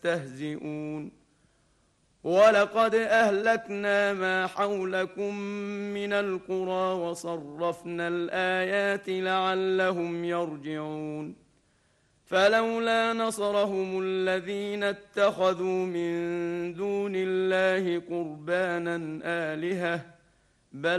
يستهزئون ولقد أهلكنا ما حولكم من القرى وصرفنا الآيات لعلهم يرجعون فلولا نصرهم الذين اتخذوا من دون الله قربانا آلهة بل